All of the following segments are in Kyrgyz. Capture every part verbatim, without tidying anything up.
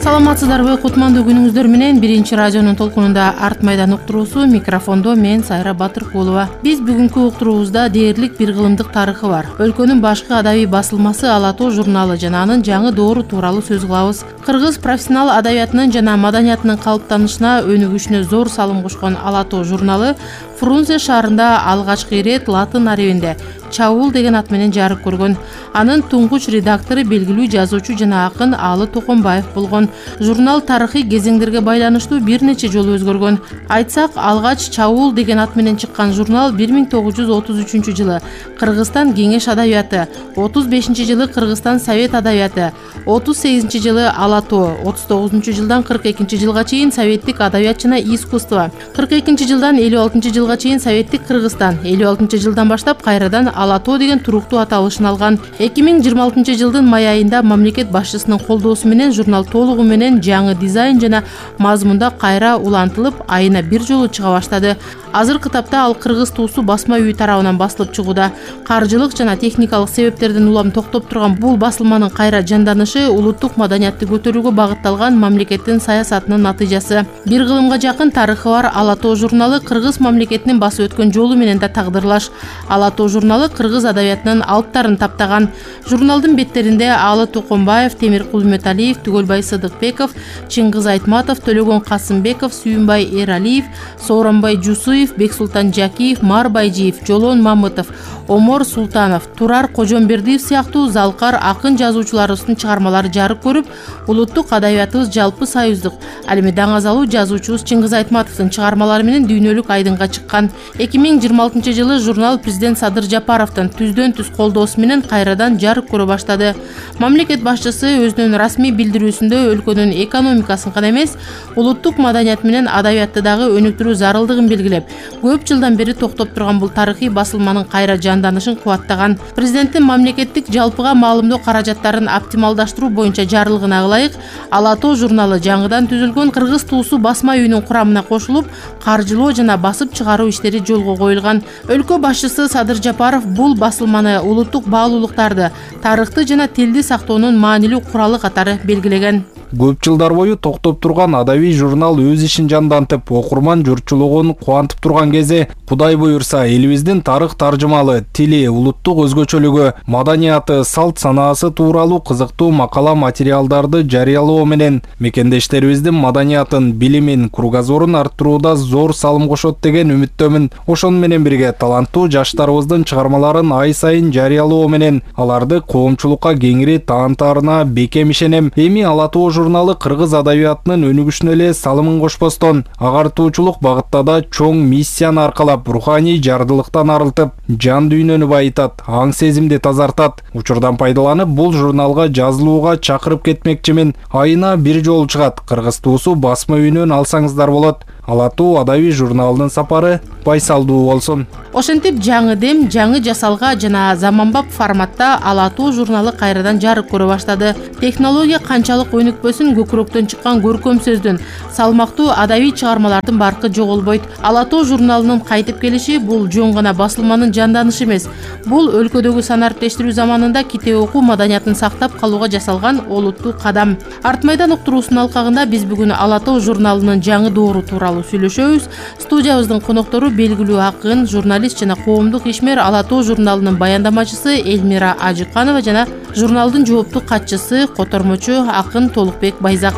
Саламатсыздарбы, кутмандуу күнүңүздөр менен биринчи радионун толкунунда арт майдан уктуруусу, микрофондо мен Сайра Батыркулова. Биз бүгүнкү уктуруубузда дээрлик бир кылымдык тарыхы бар. Өлкөнүн башкы адабий басылмасы Ала тоо журналы жана анын жаңы доору тууралуу сөз кылабыз. Кыргыз профессионал адабиятынын жана маданиятынын калыптанышына, өнүгүшүнө зор салым кошкон Ала тоо журналы Фрунзе шаарында алгачкы ирет латын арабинде Чаул деген ат менен жарык көргөн. Анын туңгуч редактору белгилүү жазуучу жана акын Алы Токонбаев болгон. Журнал тарыхый кезеңдерге байланыштуу бир нече жолу өзгөргөн. Айтсак, алгач Чаул деген ат менен чыккан журнал бир миң тогуз жүз отуз үчүнчү жылы Кыргызстан кеңеш адабияты, отуз бешинчи жылы Кыргызстан совет адабияты, отуз сегизинчи жылы Ала тоо, отуз тогузунчу жылдан кырк экинчи жылга чейин советтик адабият жана искусство, кырк экинчи жылдан элүү алтынчы жылга чейин советтик Кыргызстан, элүү алтынчы жылдан баштап кайрадан Ала тоо деген туруктуу аталышын алган. эки миң жыйырма алтынчы жылдын май айында мамлекет башчысынын колдоосу менен журнал толугу менен жаңы дизайн жана мазмунда кайра улантылып, айына бир жолу чыга баштады. Азыркы тапта ал кыргыз туусу басма үй тарабынан басылып чыгууда. Каржылык жана техникалык себептерден улам токтоп турган бул басылманын кайра жанданышы улуттук маданиятты көтөрүүгө багытталган мамлекеттин саясатынын натыйжасы. Бир кылымга жакын тарыхы бар Ала тоо журналы кыргыз мамлекетинин басып өткөн жолу менен да тагдырлаш. Ала тоо журналы кыргыз адабиятынын алыптарын таптаган. Журналдын беттеринде Алы Токонбаев, Темиркул Үмөталиев, Түгөлбай Сыдыкбеков, Чыңгыз Айтматов, Төлөгөн Касымбеков, Сүйүнбай Эралиев, Сооронбай Жусуев, Бексултан Жакиев, Мар Байжиев, Жолон Мамытов, Омор Султанов, Турар Кожомбердиев сыяктуу залкар акын жазуучуларыбыздын чыгармалары жарык көрүп, улуттук адабиятыбыз жалпы союздук. Ал эми даңазалуу жазуучубуз Чыңгыз Айтматовдун чыгармалары менен дүйнөлүк айдынга чыккан. эки миң жыйырма алтынчы жылы журнал президент Садыр Жапаровдун түздөн түз колдоосу менен кайрадан жарык көрө баштады. Мамлекет башчысы өзүнүн расмий билдирүүсүндө өлкөнүн экономикасын гана эмес, улуттук маданият менен адабиятты дагы өнүктүрүү зарылдыгын белгилеп, көп жылдан бери токтоп турган бул тарыхый басылманын кайра жанданышын кубаттаган. Президенттин мамлекеттик жалпыга маалымдоо каражаттарын оптималдаштыруу боюнча жарлыгына ылайык Ала тоо журналы жаңыдан түзүлгөн кыргыз туусу басма үйүнүн курамына кошулуп, каржылоо жана басып чыгаруу иштери жолго коюлган. Өлкө башчысы Садыр Жапаров бул басылманы улуттук баалуулуктарды, тарыхты жана тилди сактоонун маанилүү куралы катары белгилеген. Көп жылдар бою токтоп турган адабий журнал өз ишин жандантып, окурман журтчулугун кубантып турган кезде, Кудай буйрса, элибиздин тарых таржымалы, тили, улуттук өзгөчөлүгү, маданияты, салт санаасы тууралуу кызыктуу макала материалдарды жарыялоо менен мекендештерибиздин маданиятын, билимин, кругозорун арттырууда зор салым кошот деген үмүттөмүн. Ошону менен бирге таланттуу жаштарыбыздын чыгармаларын ай сайын жарыялоо менен аларды коомчулукка кеңири таантаарына бекем ишенем. Эми Ала тоо журналы кыргыз адабиятынын өнүгүшүнө эле салымын кошпостон, агартуучулук багытта да чоң миссияны аркалап, руханий жардылыктан арылтып, жан дүйнөнү байытат, аң сезимди тазартат. Учурдан пайдаланып, бул журналга жазылууга чакырып кетмекчимин. Айына бир жолу чыгат. Кыргыз туусу басма үйүнөн алсаңыздар болот. Ала тоо адабий журналынын сапары байсалдуу болсун. Ошентип жаңы дем, жаңы жасалга жана заманбап форматта Ала тоо журналы кайрадан жарык көрө баштады. Технология канчалык өнүкпөсүн, көкүрөктөн чыккан көркөм сөздүн, салмактуу адабий чыгармалардын баркы жоголбойт. Ала тоо журналынын кайтып келиши бул жөн гана басылманын жанданышы эмес. Бул өлкөдөгү санариптештирүү заманында китеп окуу маданиятын сактап калууга жасалган олуттуу кадам. Арт майдан уктуруусунун алкагында биз бүгүн Ала тоо журналынын жаңы доору тууралуу сүйлөшөбүз. Студиябыздын коноктору белгилүү акын, журналист жана коомдук ишмер, Ала тоо журналынын баяндамачысы Элмира Ажыканова жана журналдын жооптуу катчысы, котормочу акын Толукбек Байзак.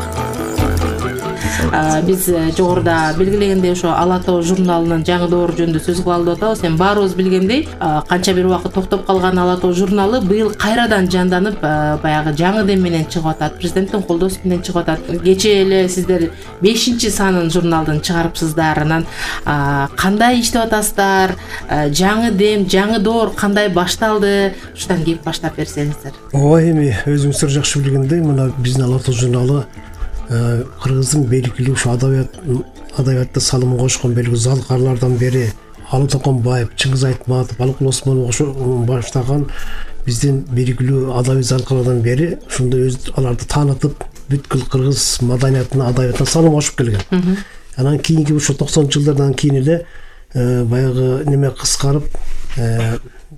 Биз жогоруда белгилегендей ошо Ала тоо журналынын жаңы доору жөнүндө сөз кылалы деп атабыз. Эми баарыбыз билгендей, канча бир убакыт токтоп калган Ала тоо журналы быйыл кайрадан жанданып, баягы жаңы дем менен чыгып атат, президенттин колдоосу менен чыгып атат. Кечээ эле сиздер бешинчи санын журналдын чыгарыпсыздар. Анан кандай иштеп атасыздар? Жаңы дем, жаңы доор кандай башталды? Ушудан кеп баштап берсеңиздер. Ооба, эми өзүңүздөр жакшы билгендей, мына биздин Ала тоо журналы кыргыздын белгилүү ушу адабият адабиятта салым кошкон белгилүү залкарлардан бери Алы Токонбаев, Чыңгыз Айтматов, Алыкул Осмонов баштаган биздин белгилүү адабий залкарлардан бери ушундай өз аларды таанытып, бүткүл кыргыз маданиятына, адабиятына салым кошуп келген. Анан кийинки ушу токсонунчу жылдардан кийин эле баягы неме кыскарып,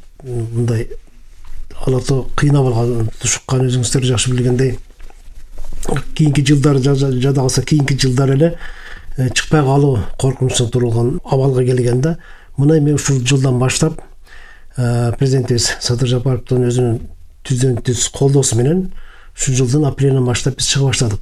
мындай Ала тоо кыйнап алган, тушуккан өзүңүздөр жакшы билгендей. кийинки жылдары жада калса кийинки жылдары эле чыкпай калуу коркунучуна турулган абалга келген да. Мына эми ушул жылдан баштап президентибиз Садыр Жапаровдун өзүнүн түздөн түз колдоосу менен ушул жылдын апрелинен баштап биз чыга баштадык.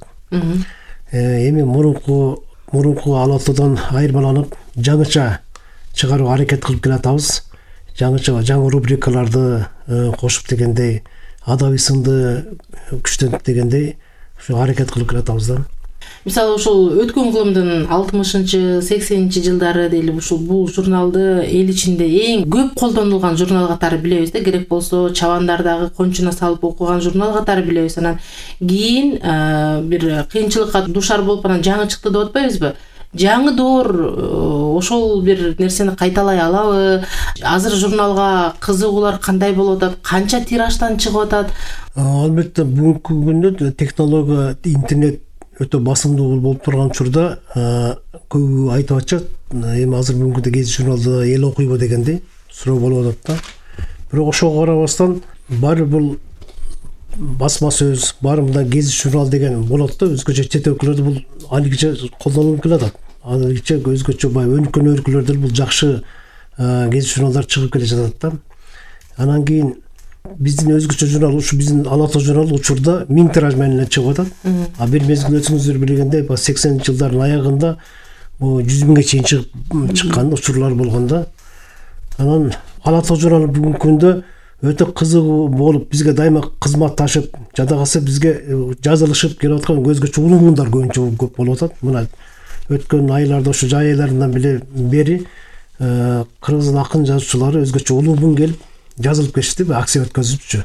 Эми мурунку мурунку Ала Тоодон айырмаланып жаңыча чыгарууга аракет кылып келатабыз. Жаңыча жаңы рубрикаларды кошуп дегендей, адабий сынды күчтөнүп дегендей ушу аракет кылып келатабыз да. Мисалы ушул өткөн кылымдын алтымышынчы сексенинчи жылдары дейли ушул бул журналды эл ичинде эң көп колдонулган журнал катары билебиз да. Керек болсо чабандардагы кончуна салып окуган журнал катары билебиз. Анан кийин бир кыйынчылыкка дуушар болуп анан жаңы чыкты деп атпайбызбы? Жаңы доор ошол бир нерсени кайталай алабы? Азыр журналга кызыгуулар кандай болуп атат? Канча тираждан чыгып атат? Албетте бүгүнкү күндө технология, интернет өтө басымдуу болуп турган учурда көбү айтып атышат, эми азыр бүгүнкү гезит журналды эл окуйбу дегендей суроо болуп атат да. Бирок ошого карабастан баары бул басма сөз, баары мында гезит журнал деген болот да. Өзгөчө чет өлкөлөрдө бул алигиче колдонулуп келатат. Алигиче өзгөчө бай өнүккөн өлкөлөрдө бул жакшы гезит журналдар чыгып келе жатат да. Анан кийин биздин өзгөчө журнал, ушу биздин Ала Тоо журналы учурда миң тираж менен чыгып атат. А бир мезгил өзүңүздөр билгендей, сексенинчи жылдардын аягында бул жүз миңге чейин чыгып чыккан учурлар болгон да. Анан Ала Тоо журналы бүгүнкү күндө өтө кызыгуу болуп, бизге дайыма кызматташып, жада калса бизге жазылышып келип аткан өзгөчө улуумундар көбүнчө көп болуп атат. Мына өткөн айларда, ошо жай айларынан бери кыргыздын акын жазуучулары өзгөчө улуумун келип жазылып кетишти, акция өткөзүпчү.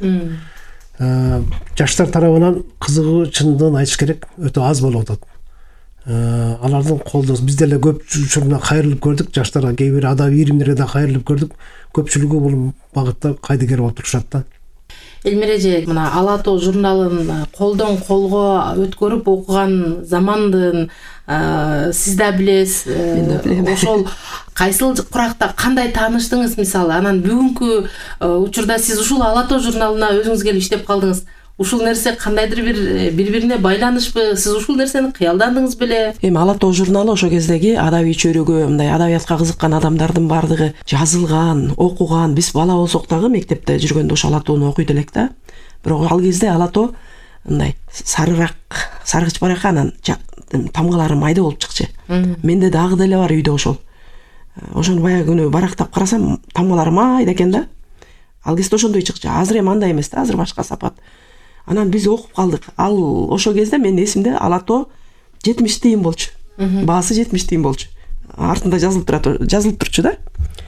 Жаштар тарабынан кызыгуу чындыгын айтыш керек, өтө аз болуп атат. Алардын колдоосу биз деле көп учурунда кайрылып көрдүк, жаштарга кээ бир адабий иримдерге да кайрылып көрдүк. Көпчүлүгү бул багытта кайдыгер болуп турушат да. Элмира эже, мына Ала Тоо журналын колдон колго өткөрүп окуган замандын сиз да билесиз. Ошол кайсыл куракта кандай тааныштыңыз мисалы? Анан бүгүнкү учурда сиз ушул Ала Тоо журналына өзүңүз келип иштеп калдыңыз. Ушул нерсе кандайдыр бир бири-бирине байланышпы? Сиз ушул нерсени кыялдандыңыз беле? Эми Ала Тоо журналы ошо кездеги адабий чөйрөгө, мындай адабиятка кызыккан адамдардын баардыгы жазылган, окуган. Биз бала болсок дагы мектепте жүргөндө ошо Ала Тоону окуйт элек да. Бирок ал кезде Ала Тоо мындай сарыраак, саргыч баракка, анан тамгалары майда болуп чыкчы. Менде дагы деле бар үйдө ошол. Ошону баягы күнү барактап карасам, тамгалары майда экен да. Ал кезде ошондой чыкчы. Азыр эми андай эмес да, азыр башка сапат. Анан биз окуп калдык. Ал ошол кезде менин эсимде Ала Тоо жетимиш тыйын болчу. Баасы жетимиш тыйын болчу. Артында жазылып турат, жазылып турчу да.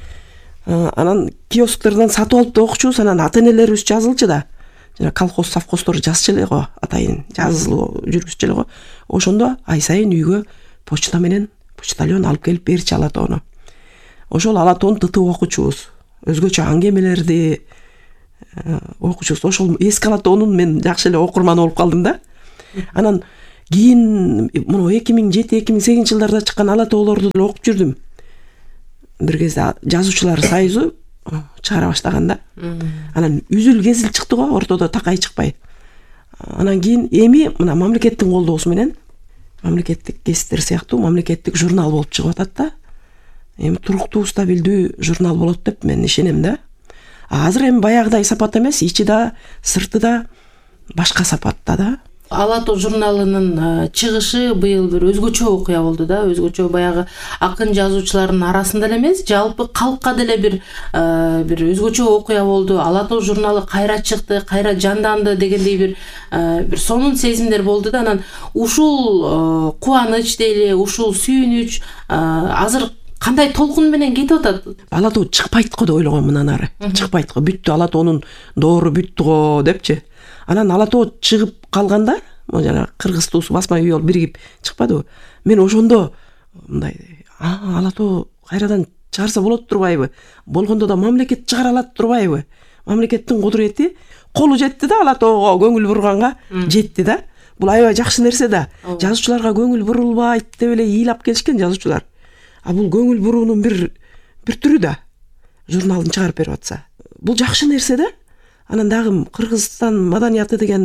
Анан киосктерден сатып алып да окучубуз, анан ата-энелерибиз жазылчу да. Жана колхоз, совхоздор жазчу эле го, атайын жазылуу жүргүзчү эле го. Ошондо ай сайын үйгө почта менен почтальон алып келип берчү Ала Тоону. Ошол Ала Тоону тытып окучубуз. Өзгөчө аңгемелерди окучубуз. Ошол эски Ала Тоонун мен жакшы эле окурманы болуп калдым да. Анан кийин муну эки миң жети эки миң сегизинчи жылдарда чыккан Ала Тоолорду деле окуп жүрдүм. Бир кезде жазуучулар союзу чыгара баштаган да. Анан үзүл кезил чыкты го, ортодо такай чыкпай. Анан кийин эми мына мамлекеттин колдоосу менен мамлекеттик гезиттер сыяктуу мамлекеттик журнал болуп чыгып атат да. Эми туруктуу, стабилдүү журнал болот деп мен ишенем да. Азыр эми баягыдай сапат эмес, ичи да, сырты да башка сапатта да. Ала Тоо журналынын чыгышы быйыл бир өзгөчө окуя болду да. Өзгөчө баягы акын жазуучулардын арасында эле эмес, жалпы калкка деле бир бир өзгөчө окуя болду. Ала Тоо журналы кайра чыкты, кайра жанданды дегендей бир бир сонун сезимдер болду да. Анан ушул кубаныч дейли, ушул сүйүнүч азыр кандай толкун менен кетип атат? Ала Тоо чыкпайт го деп ойлогом мындан ары. Чыкпайт го, бүттү, Ала Тоонун доору бүттү го депчи. Анан Ала Тоо чыгып калганда, жана кыргыз туусу басма үй болуп биригип чыкпадыбы? Мен ошондо мындай, а Ала Тоо кайрадан чыгарса болот турбайбы? Болгондо да мамлекет чыгара алат турбайбы? Мамлекеттин кудурети колу жетти да, Ала Тоого көңүл бурганга жетти да. Бул аябай жакшы нерсе да. Жазуучуларга көңүл бурулбайт деп эле ыйлап келишкен жазуучулар. А бул көңүл буруунун бир бир түрү да. Журналын чыгарып берип атса. Бул жакшы нерсе да. Анан дагы Кыргызстан маданияты деген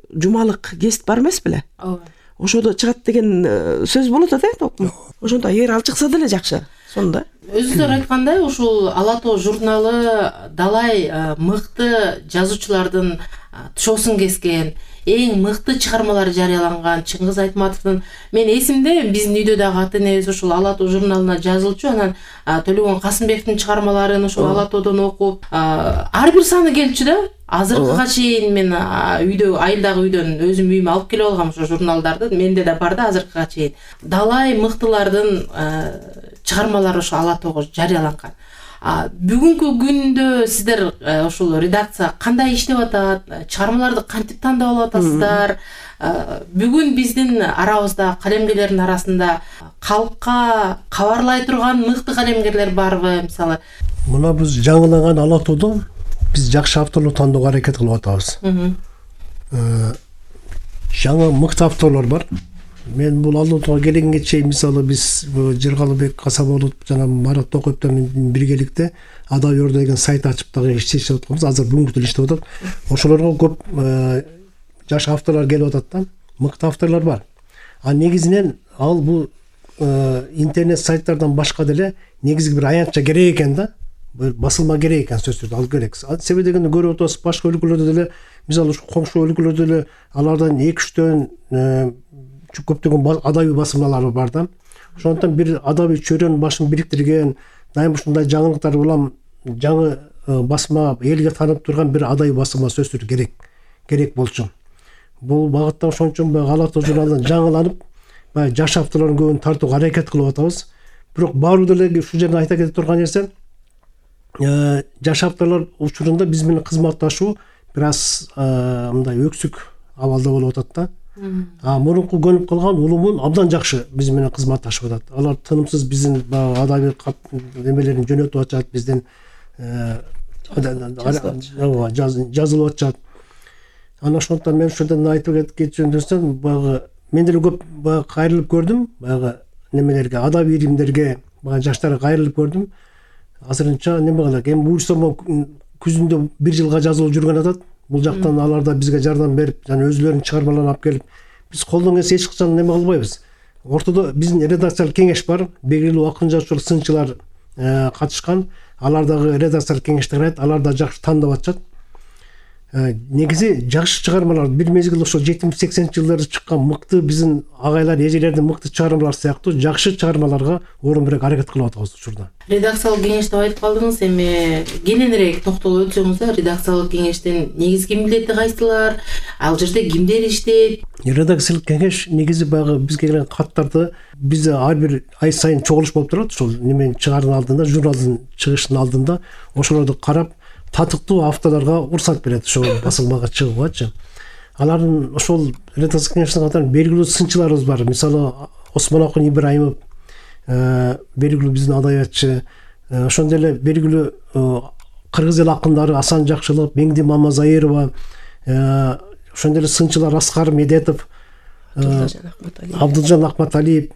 жумалык кест бар эмес беле? ооба. Ошодо чыгат деген сөз болот да, толкун. Ошондо эгер ал чыкса деле жакшы. Сонда Өзүңүздөр айткандай, ушул Ала тоо журналы далай мыкты жазуучулардын тушоосун кескен, эң мыкты чыгармалары жарыяланган Чыңгыз Айтматовдун. Мен эсимде, биздин үйдө дагы ата энебиз ушул Ала тоо журналына жазылчу, анан Төлөгөн Касымбековдун чыгармаларын ушул Ала тоодон окуп, ар бир саны келчү да. Азыркыга чейин мен үйдө, айылдагы үйдөн өзүм үйүмө алып келип алгам ошо журналдарды. Менде да бар да азыркыга чейин. Далай мыктылардын чыгармалары ошо Ала тоого жарыяланган. Бүгүнкү күндө сиздер ушул редакция кандай иштеп атат? Чыгармаларды кантип тандап алып атасыздар? Бүгүн биздин арабызда калемгерлердин арасында калкка кабарлай турган мыкты калемгерлер барбы? Мисалы, мына биз жаңыланган Ала тоодо биз жакшы авторлор тандоого аракет кылып атабыз. Жаңы мыкты авторлор бар. Мен бул Ала тоого келгенге чейин мисалы биз Жыргалыбек Касаболов жана Марат Токоевдор менен биргеликте Адаби Орда деген сайт ачып дагы иштешип атканбыз. Азыр бүгүнкү деле иштеп атат. Ошолорго көп жаш авторлор келип атат да. Мыкты авторлор бар. А негизинен ал бул интернет сайттардан башка деле негизги бир аянтча керек экен да. Басылма керек экен сөзсүз, ал керек. Себеби дегенде көрүп атабыз, башка өлкөлөрдө деле, мисалы ушу коңшу өлкөлөрдө деле алардан эки үчтөн көптөгөн адаби басылмалар бар да. Ошондон бир адаби чөйрөнүн башын бириктирген, дайым ушундай жаңылыктар улам жаңы басма, элге таанып турган бир адаби басылма сөзсүз керек. Керек болчу. Бул багытта ошон үчүн Ала тоо журналынан жаңыланып, баягы жаш авторлордун көбүн тартууга аракет кылып атабыз. Бирок баары деле ушул жерде айта кетип турган нерсе, жаш авторлор учурунда биз менен кызматташуу бир аз мындай өксүк абалда болуп атат да. А мурунку көнүп калган улумун абдан жакшы биз менен кызматташып атат. Алар тынымсыз биздин адаби немелерин жөнөтүп атышат, биздин жазылып атышат. Анан ошондон мен ушундан айтып кетчү десем, баягы мен деле көп баягы кайрылып көрдүм, баягы немелерге, адаби илимдерге, баягы жаштарга кайрылып көрдүм. Азырынча неме кылат? Эми буйрсам күзүндө бир жылга жазылып жүргөн атат. Бул жактан алар да бизге жардам берип, жана өзлөрүнүн чыгармаларын алып келип, биз колдон келсе эч качан неме кылбайбыз. Ортодо биздин редакциялык кеңеш бар, белгилүү акын жазуучулар, сынчылар катышкан. Алар дагы редакциялык кеңеште карайт, алар да жакшы тандап атышат. Негизи жакшы чыгармалар бир мезгил ошо жетимиш сексенинчи жылдарда чыккан мыкты биздин агайлар, эжелердин мыкты чыгармалары сыяктуу жакшы чыгармаларга орун берип аракет кылып атабыз учурда. Редакциялык кеңеш деп айтып калдыңыз, эми кененирээк токтолуп өтсөңүз да, редакциялык кеңештин негизги милдети кайсылар? Ал жерде кимдер иштейт? Редакциялык кеңеш негизи баягы бизге келген каттарды биз ар бир ай сайын чогулуш болуп турат, ошол неменин чыгарынын алдында, журналдын чыгышынын алдында ошолорду карап татыктуу авторлорго уруксат берет ошол басылмага чыгуугачы. Алардын ошол редакциялык кеңештин катарында белгилүү сынчыларыбыз бар. Мисалы Осмонакун Ибраимов, белгилүү биздин адабиятчы, ошондой эле белгилүү кыргыз эл акындары Асан Жакшылык, Меңди Мамазайырова, ошондой эле сынчылар Аскар Медетов, Абдылжан Акматалиев,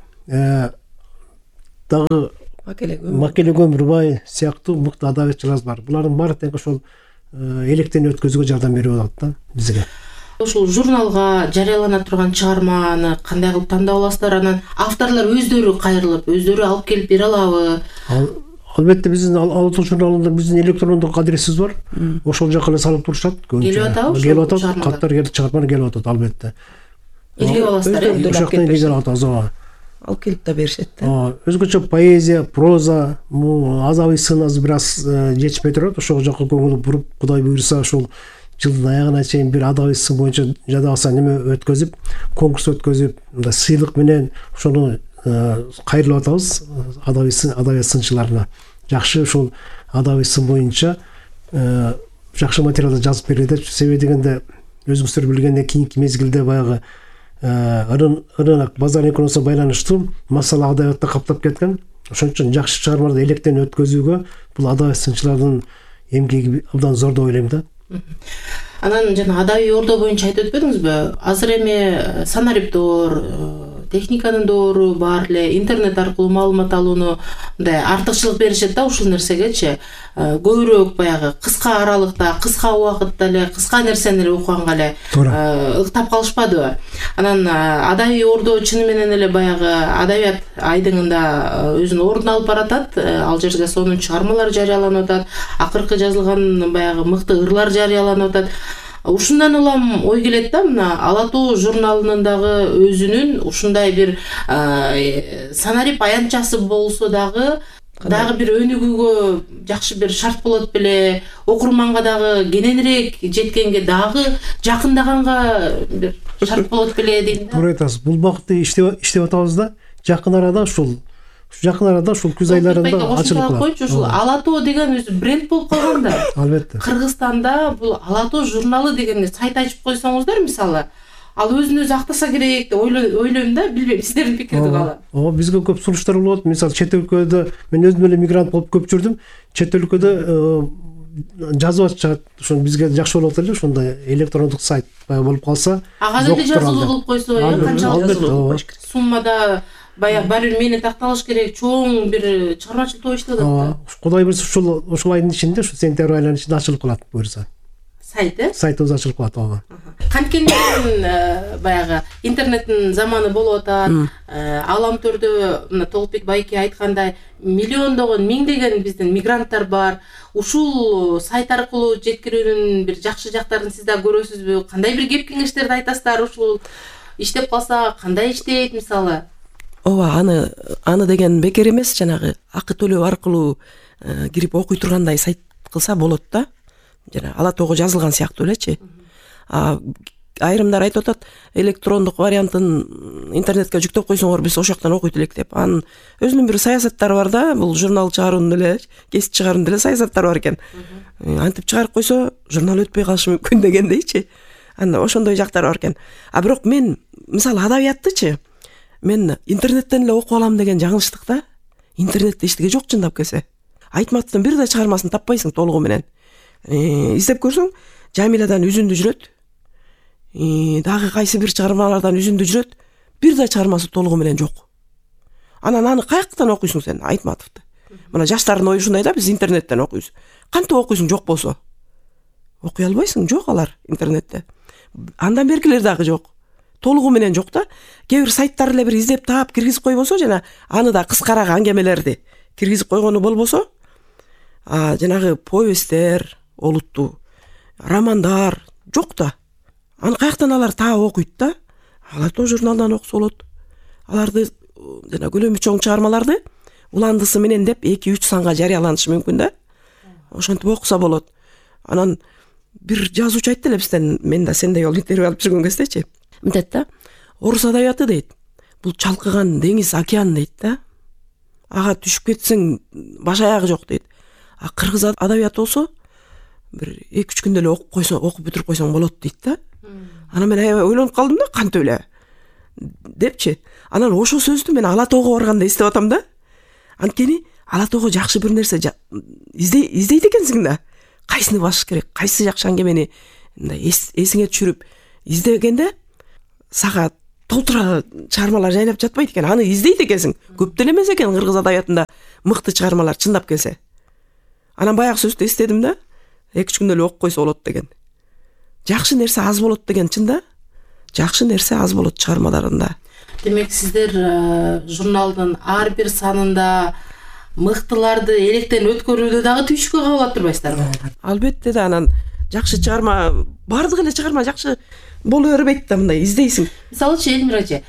дагы Макеле Көмүрбай сыяктуу мыкты адабиятчылар бар. Булардын баары тең ошол электен өткөзүүгө жардам берип атат да бизге. Ушул журналга жарыялана турган чыгарманы кандай кылып тандап аласыздар? Анан авторлор өздөрү кайрылып, өздөрү алып келип бере алабы? Албетте биздин Ала тоо журналында биздин электрондук адресибиз бар. Ошол жака эле салып турушат. Келип атабы? Келип атат, каттар келип чыгармалар келип атат албетте. Илгеп аласыздар, э? Ошол жактан илгеп атабыз, ооба. Алып келип да беришет да. Өзгөчө поэзия, проза, азабый сын аз бир аз жетишпей турат. Ошол жака көңүл буруп, Кудай буйруса ошол жылдын аягына чейин бир адабый сын боюнча жада алса неме өткөзүп, конкурс өткөзүп, мындай сыйлык менен ошону кайрылып атабыз адабий сын, адабият сынчыларына. Жакшы ошол адабый сын боюнча жакшы материалдар жазып берет. Себеби дегенде өзүңүздөр билгендей кийинки мезгилде баягы рынок базар экономикасына байланыштуу масала адабиятта каптап кеткен. Ошон үчүн жакшы чыгармаларды электен өткөзүүгө бул адабият сынчылардын эмгеги абдан зор деп ойлойм да. Анан жана Адаби Ордо боюнча айтып өтпөдүңүзбү? Азыр эми Санариптор, техниканын доору бар эле, интернет аркылуу маалымат алууну мындай артыкчылык беришет да ушул нерсегечи. Көбүрөөк баягы кыска аралыкта, кыска убакытта эле, кыска нерсени эле окуганга эле ыктап калышпадыбы? Анан адабий ордо чыны менен эле баягы адабият айдыңында өзүнүн ордун алып баратат. Ал жерге сонун чыгармалар жарыяланып атат, акыркы жазылган баягы мыкты ырлар жарыяланып атат. Ушундан улам ой келет да, мына Ала тоо журналынын дагы өзүнүн ушундай бир санарип аянтчасы болсо дагы дагы бир өнүгүүгө жакшы бир шарт болот беле, окурманга дагы кененирээк жеткенге, дагы жакындаганга бир шарт болот беле дейм да. Туура айтасыз. Бул багытта иштеп атабыз да, жакын арада ушул жакын арада ушул күз айларында ачылып калат. Ушул Ала тоо деген өзү бренд болуп калган да. Албетте. Кыргызстанда бул Ала тоо журналы деген сайт ачып койсоңуздар, мисалы, ал өзүн өзү актаса керек деп ойлойм да, билбейм сиздердин пикириңизди кала. Ооба, бизге көп сунуштар болот. Мисалы, чет өлкөдө мен өзүм эле мигрант болуп көп жүрдүм. Чет өлкөдө жазып атышат, ошон бизге жакшы болот эле, ошондой электрондук сайт болуп калса. Ага деле жазылуу кылып койсо, канчалык суммада баягы бир мени такталыш керек, чоң бир чыгармачылык топ иштеп атат. Кудай буйрса ушул ушул айдын ичинде, ушу сентябрь айынын ичинде ачылып калат буйрса. Сайт, э? Сайтыбыз ачылып калат, ооба. Канткенден баягы интернеттин заманы болуп атат. Алам төрдө мына Толукбек байке айткандай миллиондогон, миңдеген биздин мигранттар бар. Ушул сайт аркылуу жеткирүүнүн бир жакшы жактарын сиз да көрөсүзбү? Кандай бир кеп кеңештерди айтасыздар? Ушул иштеп калса кандай иштейт мисалы? Ооба, аны аны деген бекер эмес, жанагы акы төлөө аркылуу кирип окуй тургандай сайт кылса болот да. Жана Ала тоого жазылган сыяктуу элечи. А айрымдар айтып атат, электрондук вариантын интернетке жүктөп койсоңор биз ошол жактан окуйт элек деп. Анын өзүнүн бир саясаттары бар да, бул журнал чыгаруунун эле, кесип чыгаруунун эле саясаттары бар экен. Антип чыгарып койсо журнал өтпөй калышы мүмкүн дегендейчи. Анда ошондой жактары бар экен. А бирок мен мисалы адабияттычы мен интернеттен эле окуп алам деген жаңылыштык да. Интернетте эчтеке жок чындап келсе. Айтматовдун бир да чыгармасын таппайсың толугу менен. Издеп көрсөң, Жамиладан үзүндү жүрөт. Дагы кайсы бир чыгармалардан үзүндү жүрөт. Бир да чыгармасы толугу менен жок. Анан аны каяктан окуйсуң сен Айтматовду? Мына жаштардын ою ушундай да, биз интернеттен окуйбуз. Кантип окуйсуң жок болсо? Окуй албайсың, жок алар интернетте. Андан беркилер дагы жок. Толугу менен жок да. Кээ бир сайттар эле бир издеп таап киргизип койбосо, жана аны да кыскараак аңгемелерди киргизип койгону болбосо, а жанагы повесттер, олуттуу романдар жок да. Аны каяктан алар таап окуйт да? Ала тоо журналдан окуса болот. Аларды жана көлөмү чоң чыгармаларды уландысы менен деп эки үч санга жарыяланышы мүмкүн да. Ошентип окуса болот. Анан бир жазуучу айтты эле бизден, мен да сендей ол интервью алып жүргөн кездечи. Мынтет да, орус адабияты дейт. Бул чалкыган деңиз, океан дейт да. Ага түшүп кетсең баш аягы жок дейт. А кыргыз адабияты болсо бир эки үч күндө эле окуп койсоң, окуп бүтүрүп койсоң болот дейт да. Анан мен аябай ойлонуп калдым да, кантип эле депчи. Анан ошол сөздү мен Ала тоого барганда эстеп атам да. Анткени Ала тоого жакшы бир нерсе издей издейт экенсиң да. Кайсыны басыш керек, кайсы жакшы аңгемени эсиңе түшүрүп издегенде сага толтура чыгармалар жайлап жатпайт экен. Аны издейт экенсиң. Көп деле эмес экен кыргыз адабиятында мыкты чыгармалар чындап келсе. Анан баягы сөздү эстедим да. эки үч күндө эле окуп койсо болот деген. Жакшы нерсе аз болот деген чын да. Жакшы нерсе аз болот чыгармаларында. Демек сиздер журналдын ар бир санында мыктыларды электен өткөрүүдө дагы түйшүккө кабыл турбайсыздарбы? Албетте да, анан жакшы чыгарма, бардык эле чыгарма жакшы боло бербейт да, мындай издейсиң. Мисалычы Элмирачы,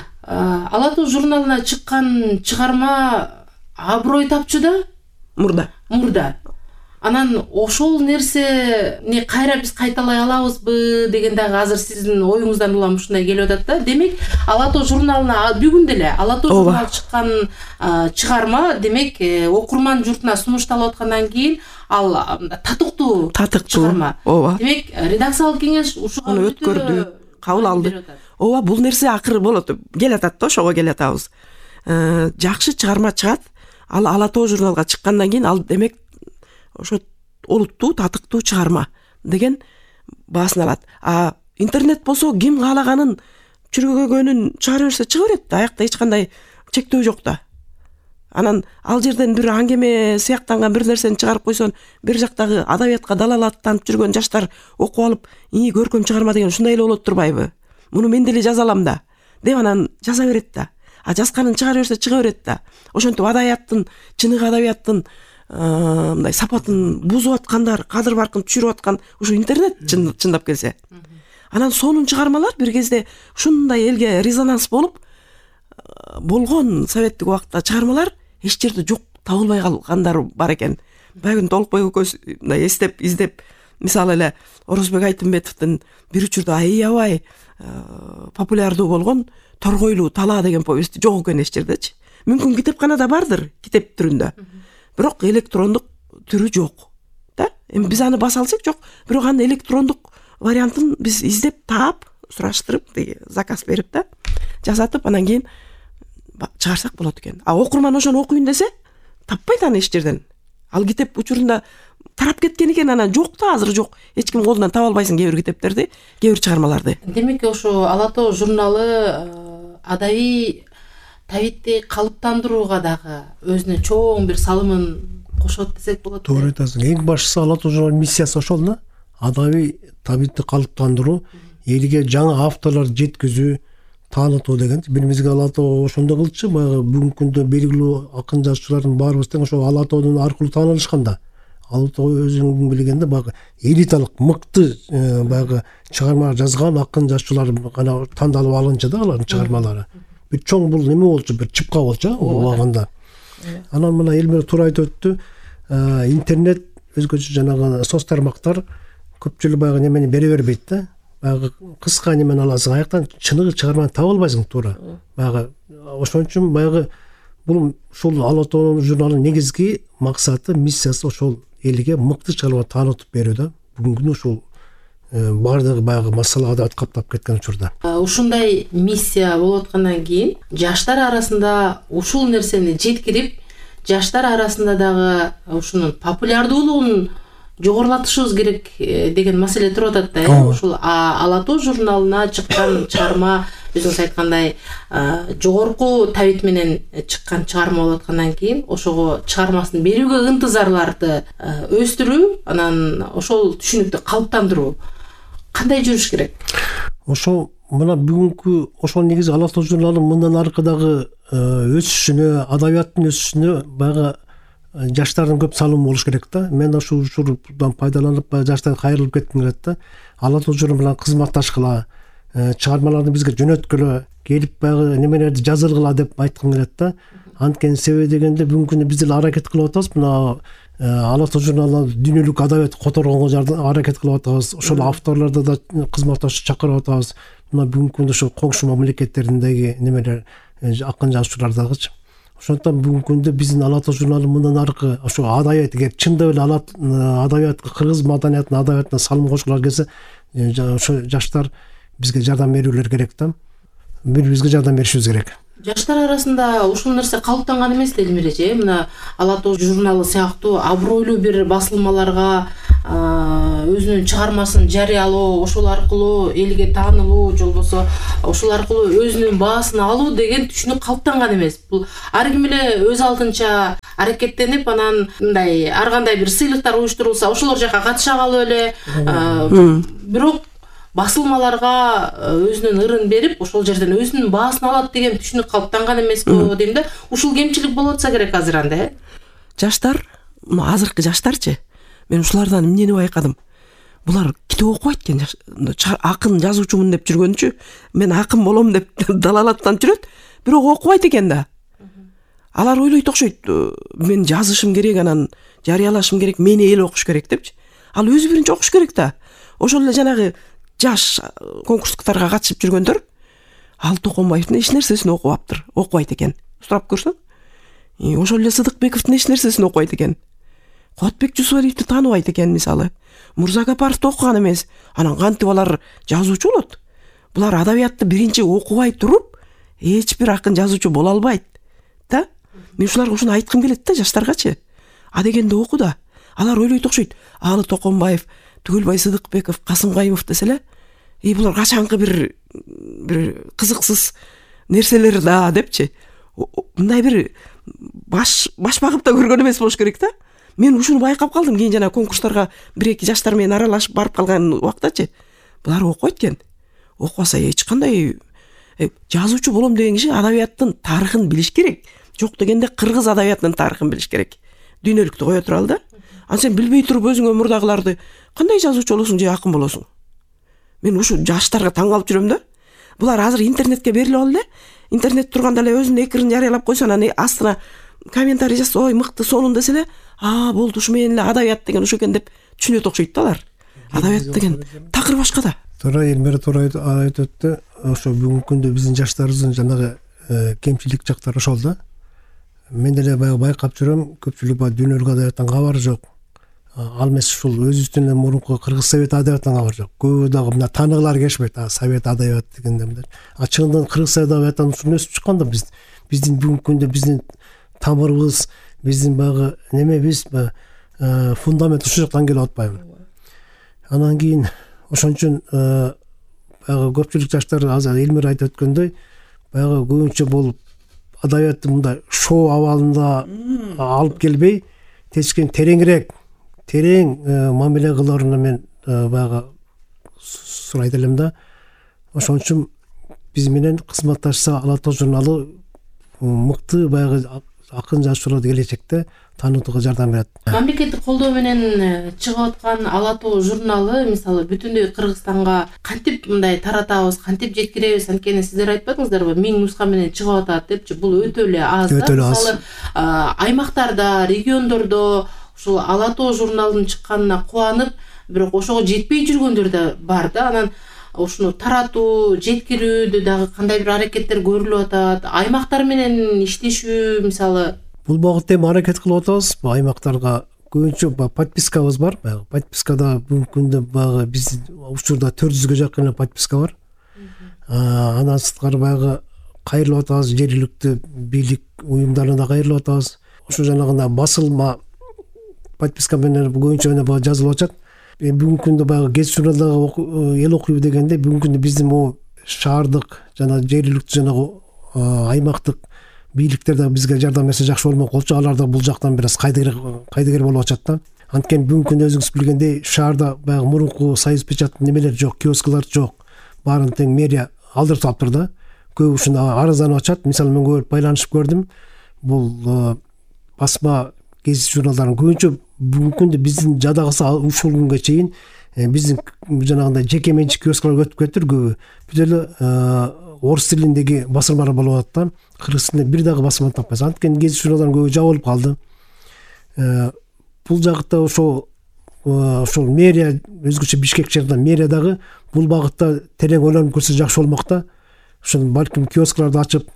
Ала тоо журналына чыккан чыгарма аброй тапчу да? Мурда. Мурда. Анан ошол нерсени кайра биз кайталай алабызбы деген дагы азыр сиздин оюңуздан улам ушундай келип атат да. Демек Ала тоо журналына бүгүн деле Ала тоо журналы чыккан чыгарма, демек окурман журтуна сунушталып аткандан кийин ал татыктуу чыгарма. Демек редакциялык кеңеш ушуга өткөрдү, кабыл алды. Ооба, бул нерсе акыры болот, келатат да, ошого келатабыз. Жакшы чыгарма чыгат, ал Ала тоо журналга чыккандан кийин ал демек ошо олуттуу, татыктуу чыгарма деген баасын алат. А интернет болсо ким каалаганын чүргөгөнүн чыгара берсе чыга берет да, аякта эч кандай чектөө жок да. Анан ал жерден бир аңгеме сыяктанган бир нерсени чыгарып койсоң, бир жактагы адабиятка далалаттанып жүргөн жаштар окуп алып, "ии көркөм чыгарма деген ушундай эле болот турбайбы? Муну мен деле жаза алам да" деп анан жаза берет да. А жазганын чыгара берсе чыга берет да. Ошентип адабияттын, чыныгы адабияттын мындай сапатын бузуп аткандар, кадыр баркын түшүрүп аткан ушу интернет чындап келсе. Анан сонун чыгармалар бир кезде ушундай элге резонанс болуп болгон советтик убакта чыгармалар эч жерде жок, табылбай калгандар бар экен. Байгын Толукбай экөөбүз мындай эстеп, издеп, мисалы эле Орозбек Айтымбетовдун бир учурда аябай популярдуу болгон Торгойлуу Талаа деген повести жок экен эч жердечи. Мүмкүн китепканада бардыр, китеп түрүндө. Бирок электрондук түрү жок. Да? Эми биз аны баса алсак жок, бирок анын электрондук вариантын биз издеп таап, сураштырып, заказ берип да, жасатып, анан кийин чыгарсак болот экен. А окурман ошону окуйн десе, таппайт аны эч жерден. Ал китеп учурунда тарап кеткен экен, анан жок да, азыр жок. Эч ким колунан таба албайсың кээ бир китептерди, кээ бир чыгармаларды. Демек ошо Ала тоо журналы адабий табитти калыптандырууга дагы өзүнө чоң бир салымын кошот десек болот. Туура айтасың. Эң башкысы Ала тоо журналынын миссиясы ошол да. Адабий табитти калыптандыруу, элге жаңы авторлор жеткизүү, таанытуу деген. Бир мезгил Ала тоо ошондой кылчу, баягы бүгүнкү күндө белгилүү акын жазуучулардын баарыбыз тең ошо Ала тоонун аркылуу таанылышканда. Ала тоо өзүң билгенде баягы элиталык мыкты баягы чыгарма жазган акын жазуучулар гана тандалып алынчу да, алардын чыгармалары. Бир чоң бул неме болчу, бир чыпка болчу убагында. Анан мына Элмира туура айтып өттү. Интернет өзгөчө жанагы соц тармактар көпчүлүк баягы немени бере бербейт да. Баягы кыска немени аласың, аяктан чыныгы чыгарманы таба албайсың туура. Баягы ошон үчүн баягы бул ушул Ала тоо журналынын негизги максаты, миссиясы ошол элге мыкты чыгарма таанытып берүү да. Бүгүнкү күндө ушул баардыгы баягы массалага да каптап кеткен учурда. Ушундай миссия болуп аткандан кийин жаштар арасында ушул нерсени жеткирип, жаштар арасында дагы ушунун популярдуулугун жогорулатышыбыз керек деген маселе туруп атат да. Ушул Ала тоо журналына чыккан чыгарма, өзүңүз айткандай, жогорку табит менен чыккан чыгарма болуп аткандан кийин ошого чыгармасын берүүгө ынтызарларды өстүрүү, анан ошол түшүнүктү калыптандыруу кандай жүрүш керек? Ошо мына бүгүнкү ошол негизи Ала тоо журналы мындан аркадагы өсүшүнө, адабияттын өсүшүнө баягы жаштардын көп салымы болуш керек да. Мен ошол учурдан пайдаланып жаштарга кайрылып кетким келет да. Ала тоо журналы менен кызматташкыла, чыгармаларды бизге жөнөткүлө, келип баягы немелерди жазылгыла деп айткым келет да. Анткени себеби дегенде бүгүнкү күндө биз деле аракет кылып атабыз. Мына Ала тоо журналына дүйнөлүк адабият которгонго аракет кылып атабыз. Ошол авторлорду да кызматташып чакырып атабыз. Мына бүгүнкү күндө ошо коңшу мамлекеттериндеги немелер, акын жазуучулар дагычы. Ошондон бүгүнкү күндө биздин Ала тоо журналы мындан аркы ошо адабият, эгер чындап эле адабиятка, кыргыз маданиятына, адабиятына салым кошкулар келсе, ошо жаштар бизге жардам берүүлөр керек да. Бири-бирибизге жардам беришибиз керек. Жаштар арасында ушул нерсе калыптанган эмес да Элмиреже. Мына Ала тоо журналы сыяктуу абройлуу бир басылмаларга өзүнүн чыгармасын жарыялоо, ошол аркылуу элге таанылуу, же болбосо ошол аркылуу өзүнүн баасын алуу деген түшүнүк калыптанган эмес. Бул ар ким эле өз алдынча аракеттенип, анан мындай ар кандай бир сыйлыктар уюштурулса, ошолор жака катыша калып эле, бирок басылмаларга өзүнүн ырын берип, ошол жерден өзүнүн баасын алат деген түшүнүк калыптанган эмеспи дейм да. Ушул кемчилик болуп атса керек азыр анда, э? Жаштар, азыркы жаштарчы, мен ушулардан эмнени байкадым? Булар китеп окубайт экен. Акын жазуучумун деп жүргөнчү, мен акын болом деп далалаттан жүрөт, бирок окубайт экен да. Алар ойлойт окшойт, мен жазышым керек, анан жарыялашым керек, мени эл окуш керек депчи. Ал өзү биринчи окуш керек да. Ошол эле жанагы жаш конкурстуктарга катышып жүргөндөр Ал Токонбаевдин эч нерсесин окубаптыр, окубайт экен. Сурап көрсөң. И ошол эле Сыдыкбековдун эч нерсесин окубайт экен. Куатбек Жусупалиевди тааныбайт экен мисалы. Мурзагапаровду окуган эмес. Анан кантип алар жазуучу болот? Булар адабиятты биринчи окубай туруп, эч бир акын жазуучу боло албайт. Да? Мен ушуларга ушуну айткым келет да, жаштаргачы. А дегенде оку да. Алар ойлойт окшойт. Алы Токонбаев, Түгөлбай Сыдыкбеков, Касым Кайымов деселе, и булар качанкы бир бир кызыксыз нерселер да депчи. Мындай бир баш баш багып да көргөн эмес болуш керек да. Мен ушуну байкап калдым. Кийин жана конкурстарга бир эки жаштар менен аралашып барып калган убактачы. Булар окуйт экен. Окубаса эч кандай жазуучу болом деген киши адабияттын тарыхын билиш керек. Жок дегенде кыргыз адабиятынын тарыхын билиш керек. Дүйнөлүктү кое туралы да. Ал сен билбей туруп өзүң өмүрдагыларды кандай жазуучу болосуң же акын болосуң? Мен ушу жаштарга таң калып жүрөм да. Булар азыр интернетке берилип алды. Интернет турганда эле өзүнүн экирин жарыялап койсо анан астына комментарий жазса, ой мыкты сонун десе эле, а болду ушу менен эле адабият деген ушу экен деп түшүнөт окшойт да алар. Адабият деген такыр башка да. Туура Элмира туура айтып өттү. Ошо бүгүнкү күндө биздин жаштарыбыздын жанагы кемчилик жактары ошол да. Мен деле баягы байкап жүрөм, көпчүлүк баягы дүйнөлүк адабияттан кабары жок. Ал эмес ушул өзүбүздүн мурунку кыргыз совет адабиятынан кабар жок. Көбү дагы мына тааныгылар келишпейт. А совет адабият дегенде а чындыгында кыргыз адабиятынан ушун өсүп чыккан да биз. Биздин бүгүнкү күндө биздин тамырыбыз, биздин баягы немебиз, фундамент ушул жактан келип атпайбы. Анан кийин ошон үчүн баягы көпчүлүк жаштар азыр Элмира айтып өткөндөй, баягы көбүнчө болуп адабиятты мындай шоу абалында алып келбей, тескин тереңирээк, терең мамиле кылууну мен баягы сурайт элем да. Ошон үчүн биз менен кызматташса Ала тоо журналы мыкты баягы акын жазуучуларды келечекте таанытууга жардам берет. Мамлекеттик колдоо менен чыгып аткан Ала тоо журналы мисалы бүтүндөй Кыргызстанга кантип мындай таратабыз, кантип жеткиребиз, анткени сиздер айтпадыңыздарбы, миң нуска менен чыгып атат депчи. Бул өтө эле аз да. Мисалы аймактарда, региондордо ушул Ала тоо журналынын чыкканына кубанып, бирок ошого жетпей жүргөндөр да бар да. Анан ушуну таратуу, жеткирүүдө дагы кандай бир аракеттер көрүлүп атат? Аймактар менен иштешүү мисалы бул багытта эми аракет кылып атабыз. Аймактарга көбүнчө подпискабыз бар. Подпискада бүгүнкү күндө баягы биздин учурда төрт жүзгө жакын подписка бар. Андан сырткары баягы кайрылып атабыз, жергиликтүү бийлик уюмдарына кайрылып атабыз. Ошо жанагындай басылма подписка менен көбүнчө менен жазылып атат. Бүгүнкү күндө баягы гезит журналдагы эл окуйбу дегенде бүгүнкү күндө биздин могу шаардык жана жергиликтүү жанагы аймактык бийликтер да бизге жардам берсе жакшы болмок болчу. Алар да бул жактан бир аз кайдыгер кайдыгер болуп атат да. Анткени бүгүнкү күндө өзүңүз билгендей шаарда баягы мурунку союз печат немелер жок, киоскалар жок. Баарын тең мэрия алдырып алыптыр да. Көп ушуна арызданып атышат. Мисалы мен көп байланышып көрдүм. Бул басма гезит журналдарын көбүнчө бүгүнкү күндө биздин жадагысы ушул күнгө чейин биздин жанагындай жеке менчик киоскалар өтүп кетиптир көбү. Бүт эле орус тилиндеги басылмалар болуп атат да. Кыргыз тилинде бир дагы басылма таппайсыз. Анткени гезит журналдарын көбү жабылып калды. Бул жакта ошол ошол мэрия өзгөчө Бишкек шаарында мэрия дагы бул багытта терең ойлонуп көрсө жакшы болмок да. Ошон балким киоскаларды ачып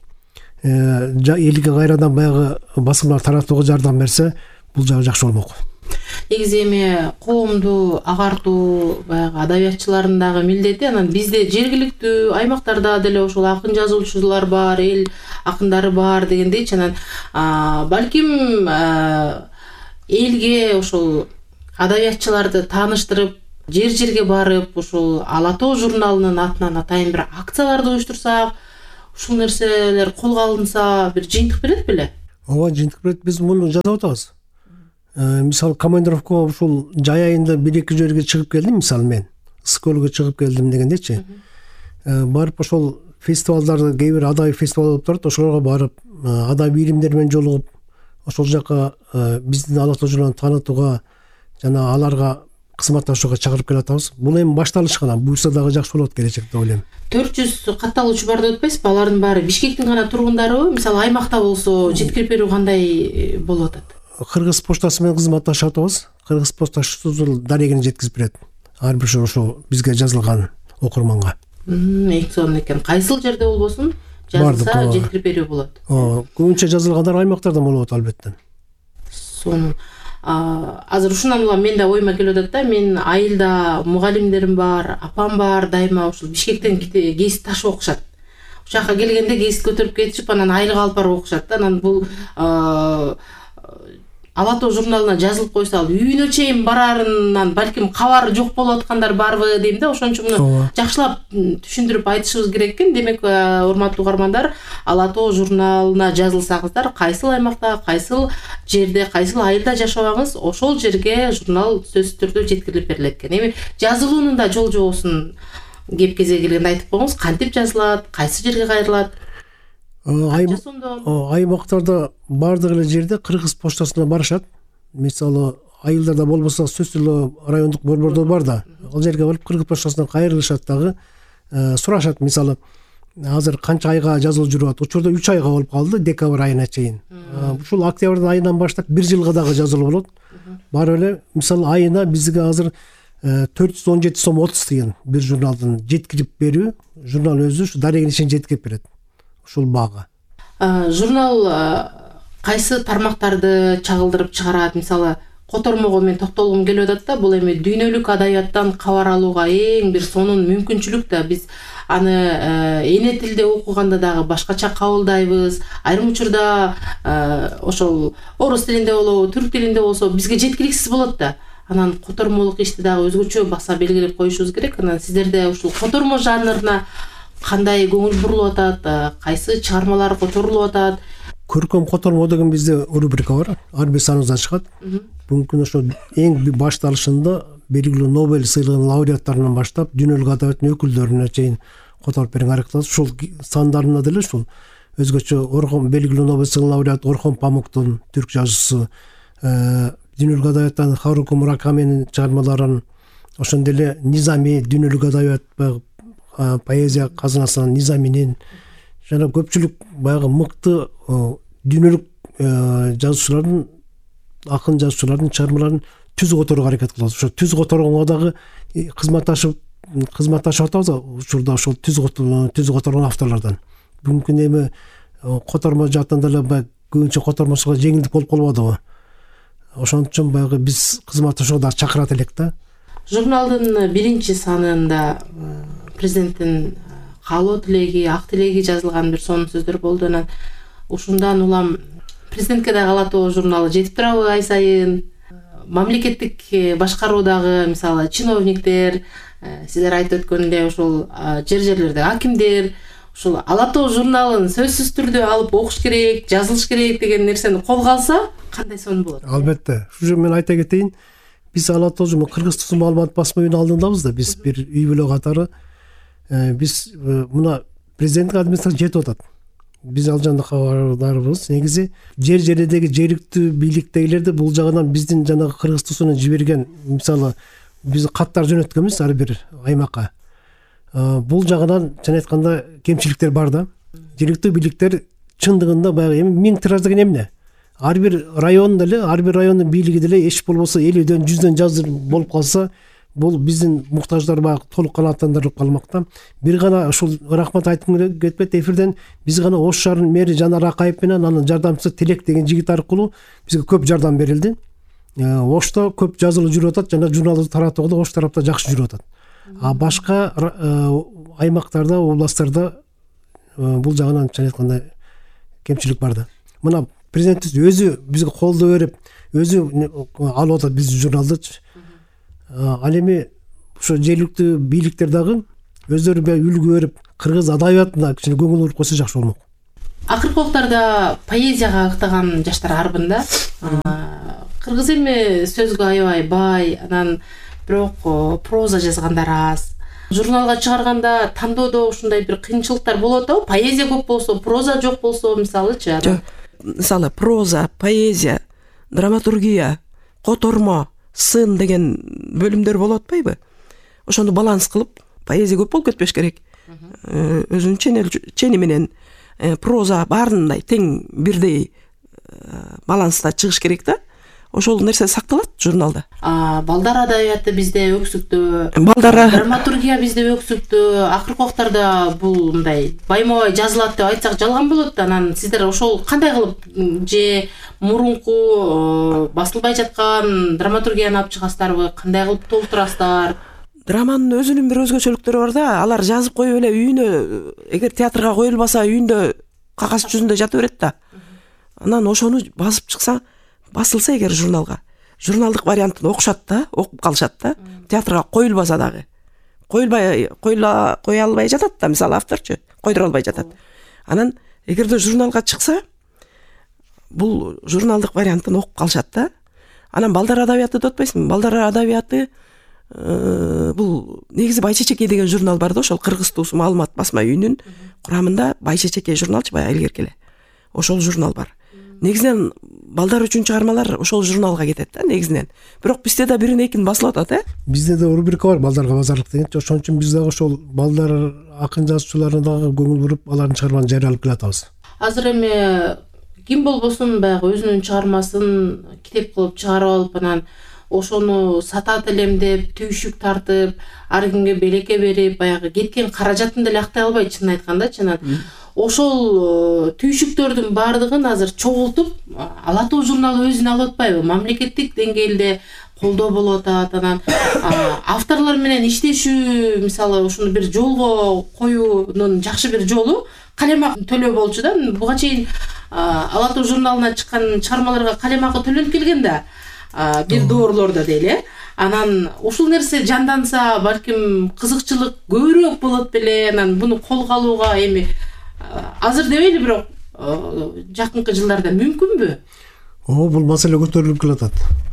элге кайрадан баягы басылмалар таратууга жардам берсе, бул жагы жакшы болмок. Негизи эми коомду агартуу баягы адабиятчылардын дагы милдети. Анан бизде жергиликтүү аймактарда деле ошол акын жазуучулар бар, эл акындары бар дегендейчи. Анан балким элге ошол адабиятчыларды тааныштырып, жер-жерге барып, ушул Ала тоо журналынын атынан атайын бир акцияларды уюштурсак, ушул нерселер колго алынса, бир жыйынтык берет беле? Ооба, жыйынтык берет. Биз муну жасап атабыз. Мисалы командировка ушул жай айында бир-эки жерге чыгып келдим, мисалы мен Скөлгө чыгып келдим дегендечи. Барып ошол фестивалдарды, кээ бир адабий фестивал болуп турат, ошолорго барып, адабий илимдер менен жолугуп, ошол жака биздин Ала тоо журналын таанытууга жана аларга кызматташууга чакырып келатабыз. Бул эми башталыш гана, буюрса дагы жакшы болот келечекте ойлойм. төрт жүз катталуучу бар деп атпайсызбы? Алардын баары Бишкектин гана тургундарыбы? Мисалы аймакта болсо жеткирип берүү кандай болуп атат? Кыргыз почтасы менен кызматташып атабыз. Кыргыз почтасы ушул дарегине жеткизип берет. Ар бир ошо бизге жазылган окурманга. Электронун экен. Кайсыл жерде болбосун жазылса жеткирип берүү болот. Ооба, көбүнчө жазылгандар аймактардан болот албетте. Сонун. Азыр ушундан улам мен да оюма келип атат да. Мен айылда мугалимдерим бар, апам бар, дайыма ушул Бишкектен гезит ташып окушат. Ушул жака келгенде гезит көтөрүп кетишип, анан айылга алып барып окушат да. Анан бул Ала тоо журналына жазылып койсо, ал үйүнө чейин барарынан балким кабары жок болуп аткандар барбы дейм да. Ошон үчүн муну жакшылап түшүндүрүп айтышыбыз керек экен. Демек, урматтуу угармандар, Ала тоо журналына жазылсаңыздар, кайсыл аймакта, кайсыл жерде, кайсыл айылда жашабаңыз, ошол жерге журнал сөзсүз түрдө жеткирилип берилет экен. Эми жазылуунун да жол жобосун кеп кезеги келгенде айтып коюңуз, кантип жазылат, кайсы жерге кайрылат? Аймактарда бардык эле жерде кыргыз почтасына барышат. Мисалы, айылдарда болбосо сөзсүз эле райондук борбордор бар да. Ал жерге барып кыргыз почтасына кайрылышат дагы, сурашат. Мисалы, азыр канча айга жазылып жүрүп, учурда үч айга болуп калды, декабрь айына чейин. Ушул октябрь айынан баштап бир жылга дагы жазылып болот. Бар эле, мисалы, айына бизге азыр төрт жүз он жети сом отуз тыйын бир журналдын жеткирип берүү. Журнал өзү ушу дарегине чейин жеткирип берет. Ушул бага. Журнал кайсы тармактарды чагылдырып чыгарат? Мисалы, котормого мен токтолгум келип атат да, бул эми дүйнөлүк адабияттан кабар алууга эң бир сонун мүмкүнчүлүк да. Биз аны эне тилде окуганда дагы башкача кабылдайбыз. Айрым учурда ошол орус тилинде болобу, түрк тилинде болсо бизге жеткиликсиз болот да. Анан котормолук ишти дагы өзгөчө баса белгилеп коюшубуз керек. Анан сиздерде ушул котормо жанрына кандай көңүл бурулуп атат, кайсы чыгармалар которулуп атат? Көркөм котормо деген бизде рубрика бар. Ар бир саныбызда чыгат. Бүгүнкү ошо эң башталышында белгилүү Нобель сыйлыгынын лауреаттарынан баштап дүйнөлүк адабияттын өкүлдөрүнө чейин которуп берген аракет. Ушул сандарында деле ушул өзгөчө Орхон, белгилүү Нобель сыйлыгынын лауреаты Орхон Памуктун түрк жазуусу, дүйнөлүк адабияттан Харуки Муракаминин чыгармаларын, ошондой эле Низами дүйнөлүк адабият поэзия казынасынан Низаминин жана көпчүлүк баягы мыкты дүйнөлүк жазуучулардын, акын жазуучулардын чыгармаларын түз которууга аракет кылабыз. Ошо түз которгонго дагы кызматташып кызматташып атабыз. Учурда ошол түз түз которгон авторлордон. Бүгүнкү эми котормо жаатында эле көбүнчө котормосуга жеңилдик болуп калбадыбы? Ошон үчүн баягы биз кызматташууга чакырат элек да. Журналдын биринчи санында президенттин каалоо тилеги, ак тилеги жазылган бир сонун сөздөр болду. Анан ушундан улам президентке дагы Ала тоо журналы жетип турабы ай сайын? Мамлекеттик башкаруудагы, мисалы, чиновниктер, сиздер айтып өткөндөй ушул жер жерлердеги акимдер ушул Ала тоо журналын сөзсүз түрдө алып окуш керек, жазылыш керек деген нерсени колго алса, кандай сонун болот? Албетте. Ушу мен айта кетейин. Биз Ала тоо журналы Кыргыз Тусум маалымат басма үйүнүн алдындабыз да. Биз бир үй бүлө катары биз мына президенттик администрация жетип атат. Биз ал жагында кабардарбыз. Негизи жер жердеги жергиликтүү бийликтегилерди бул жагынан биздин жанагы Кыргыз Тусумдан жиберген, мисалы, биз каттар жөнөткөнбүз ар бир аймакка. Бул жагынан чын айтканда кемчиликтер бар да. Жергиликтүү бийликтер чындыгында баягы эми миң тираж деген эмне? Ар бир район деле, ар бир райондун бийлиги деле эч болбосо элүүдөн жүздөн жазыр болуп калса, бул биздин муктаждар баягы толук канааттандырылып калмакта. Бир гана ушул рахмат айткым кетпейт эфирден. Биз гана Ош шаарынын мэри Жанар Акаев менен анын жардамчысы Тилек деген жигит аркылуу бизге көп жардам берилди. Ошто көп жазылып жүрүп атат жана журналды таратууга да Ош тарапта жакшы жүрүп атат. А башка аймактарда, областтарда бул жагынан чын айтканда кемчилик бар да. Мына президентибиз өзү бизге колдоо берип, өзү алып атат биздин журналдычы. Ал эми ошо жергиликтүү бийликтер дагы өздөрү үлгү берип, кыргыз адабиятына кичине көңүл буруп койсо жакшы болмок. Акыркы убактарда поэзияга ыктаган жаштар арбын да. Кыргыз эми сөзгө аябай бай, анан бирок проза жазгандар аз. Журналга чыгарганда тандоодо ушундай бир кыйынчылыктар болот да. Поэзия көп болсо, проза жок болсо, мисалычы. Мисалы, проза, поэзия, драматургия, котормо, сын деген бөлүмдөр болуп атпайбы? Ошону баланс кылып, поэзия көп болуп кетпеш керек. Өзүнүн чени менен проза баарындай тең бирдей баланста чыгыш керек да. Ошол нерсе сакталат журналда. Балдар адабияты бизде өксүктүү. Балдар драматургия бизде өксүктүү. Акыркы убактарда бул мындай байма-бай жазылат деп айтсак жалган болот да. Анан сиздер ошол кандай кылып же мурунку басылбай жаткан драматургияны алып чыгасыздарбы? Кандай кылып толтурасыздар? Драманын өзүнүн бир өзгөчөлүктөрү бар да. Алар жазып коюп эле үйүнө, эгер театрга коюлбаса үйүндө кагаз жүзүндө жата берет да. Анан ошону басып чыкса басылса эгер журналга, журналдык вариантын окушат да, окуп калышат да, театрга коюлбаса дагы. Коюлбай, коюла кое албай жатат да, мисалы авторчу, койдура албай жатат. Анан эгерде журналга чыкса, бул журналдык вариантын окуп калышат да. Анан балдар адабияты деп атпайсыңбы? Балдар адабияты бул негизи Байчечеке деген журнал бар да, ошол Кыргыз туусу маалымат басма үйүнүн курамында Байчечеке журналчы, баягы илгерки эле. Ошол журнал бар. Негизинен балдар үчүн чыгармалар ошол журналга кетет да негизинен. Бирок бизде да бирин экин басылып атат, э? Бизде да рубрика бар, балдарга базарлык деген. Ошон үчүн биз дагы ошол балдар акын жазуучуларына дагы көңүл буруп, алардын чыгармаларын жарыялап келатабыз. Азыр эми ким болбосун баягы өзүнүн чыгармасын китеп кылып чыгарып алып, анан ошону сатат элем деп түйшүк тартып, ар кимге белекке берип, баягы кеткен каражатын деле актай албайт, чынын айткандачы. Анан ошол түйшүктөрдүн баардыгын азыр чогултуп, Ала тоо журналы өзүнө алып атпайбы? Мамлекеттик деңгээлде колдоо болуп атат. Анан авторлор менен иштешүү, мисалы ушуну бир жолго коюунун жакшы бир жолу калемак төлөө болчу да. Буга чейин Ала тоо журналына чыккан чыгармаларга калемакы төлөнүп келген да, бир доорлордо дейли. Анан ушул нерсе жанданса, балким кызыкчылык көбүрөөк болот беле. Анан буну колго алууга эми азыр дебейли, бирок жакынкы жылдарда мүмкүнбү? О, бул маселе көтөрүлүп келатат.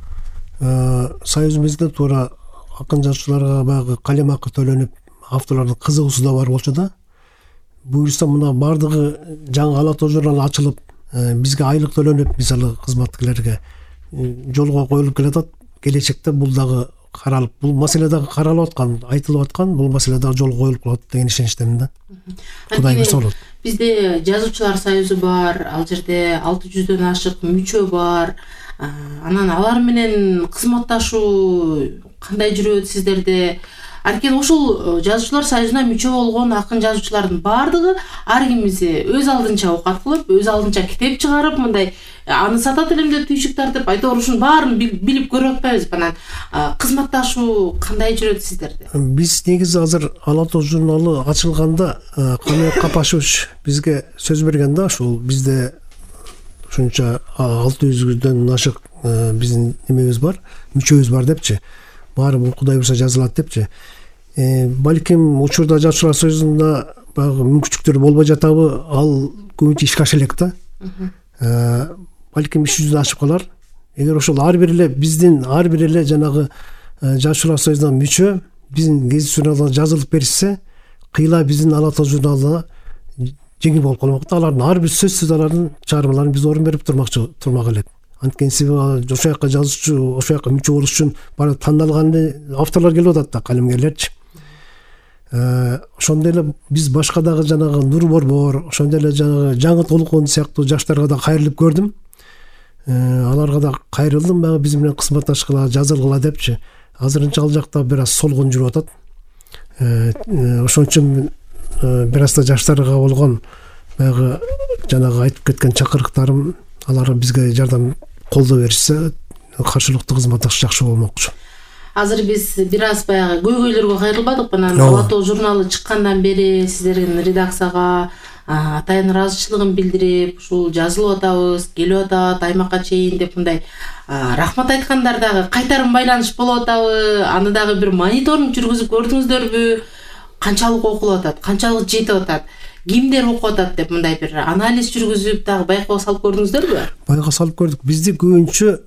Союзубузда туура акын жазуучуларга баягы калемакы төлөнүп, авторлордун кызыгуусу да бар болчу да. Буюрса мына бардыгы жаңы Ала тоо журналы ачылып, бизге айлык төлөнүп, мисалы кызматкерлерге жолго коюлуп келатат. Келечекте бул дагы каралып, бул маселе дагы каралып аткан, айтылып аткан, бул маселе дагы жолго коюлуп калат деген ишеничтемин да. Кудай буйрса болот. Бизде жазуучулар союзу бар, ал жерде алты жүздөн ашык мүчө бар. Анан алар менен кызматташуу кандай жүрөт сиздерде? Анткени ошол жазуучулар союзуна мүчө болгон акын жазуучулардын баардыгы ар кимиси өз алдынча окат кылып, өз алдынча китеп чыгарып, мындай аны сатат элем деп түйшүк тартып, айтор ушунун баарын билип көрүп атпайбыз. Анан кызматташуу кандай жүрөт сиздерде? Биз негизи азыр Ала тоо журналы ачылганда Камил Капашевич бизге сөз берген да, ушул бизде ушунча алты жүздөн ашык биздин немебиз бар, мүчөбүз бар депчи. Баары бул Кудай буйрса жазылат депчи. Балким учурда жазуучулар союзунда баягы мүмкүнчүлүктөр болбой жатабы, ал көбүнчө ишке аша элек да. Балким үч жүздөн ашып калар. Эгер ошол ар бир эле биздин ар бир эле жанагы жазуучулар союзуна мүчө биздин гезит журналына жазылып беришсе, кыйла биздин Ала тоо журналына жеңил болуп калмак да. Алардын ар бир сөзсүз алардын чыгармаларын биз орун берип турмакчы турмак элек. Анткени себеби ошол жака жазуучу, ошол жака мүчө болуш үчүн бара тандалган авторлор келип атат да, калемгерлерчи. Ошондой эле биз башка дагы жанагы Нур Борбор, ошондой эле жанагы Жаңы Толкун сыяктуу жаштарга да кайрылып көрдүм. Аларга да кайрылдым, баягы биз менен кызматташкыла, жазылгыла депчи. Азырынча ал жакта бир аз солгун жүрүп атат. Ошон үчүн бир аз да жаштарга болгон баягы жанагы айтып кеткен чакырыктарым, алар бизге жардам колдоо беришсе, каршылыктуу кызматташ жакшы болмокчу. Азыр биз бир аз баягы көйгөйлөргө кайрылбадык. Анан Ала тоо журналы чыккандан бери сиздердин редакцияга атайын ыраазычылыгын билдирип, ушул жазылып атабыз, келип атат аймакка чейин деп мындай рахмат айткандар дагы кайтарым байланыш болуп атабы? Аны дагы бир мониторинг жүргүзүп көрдүңүздөрбү? Канчалык окулуп атат, канчалык жетип атат, кимдер окуп атат деп мындай бир анализ жүргүзүп дагы байкоо салып көрдүңүздөрбү? Байкоо салып көрдүк. Бизди көбүнчө